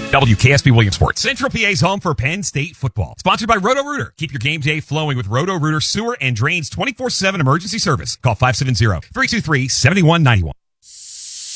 WKSB Williamsport, Central PA's home for Penn State football. Sponsored by Roto-Rooter. Keep your game day flowing with Roto-Rooter sewer and drains 24/7 emergency service. Call 570-323-7191.